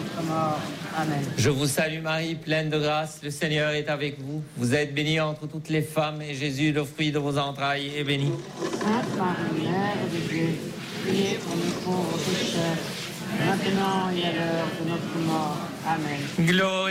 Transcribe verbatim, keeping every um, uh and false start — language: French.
notre mort. Amen. Je vous salue Marie, pleine de grâce, le Seigneur est avec vous. Vous êtes bénie entre toutes les femmes et Jésus, le fruit de vos entrailles, est béni. Sainte Marie, Mère de Dieu, priez pour nous pauvres pécheurs, maintenant et à l'heure de notre mort. Amen. Gloire